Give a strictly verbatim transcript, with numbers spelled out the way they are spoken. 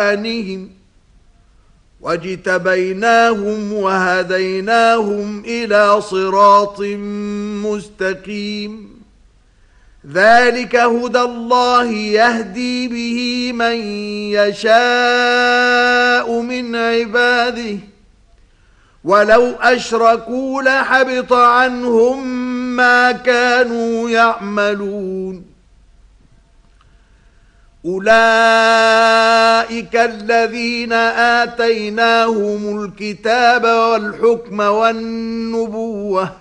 إخوانهم واجتبيناهم وهديناهم إلى صراط مستقيم ذلك هدى الله يهدي به من يشاء من عباده ولو أشركوا لحبط عنهم ما كانوا يعملون أولئك الذين آتيناهم الكتاب والحكم والنبوة